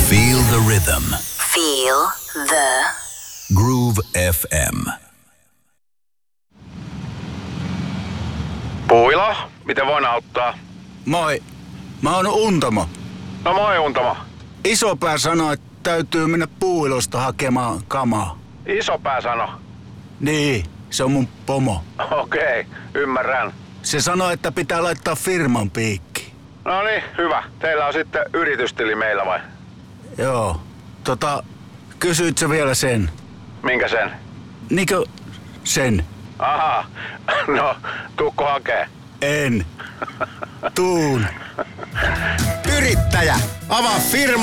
Feel the rhythm. Feel the Groove FM. Puilo, miten voin auttaa? Moi, mä oon Untamo. No moi Untamo. Isopää sanoi, että täytyy mennä Puuilosta hakemaan kamaa. Isopää sano. Niin, se on mun pomo. Okei, ymmärrän. Se sanoi, että pitää laittaa firman piikki. No niin, hyvä. Teillä on sitten yritystili meillä vai? Joo, kysyit sä vielä sen? Minkä sen? Niinkö sen? Aha, no tuukko hakee? En. Tuun. Yrittäjä, avaa firma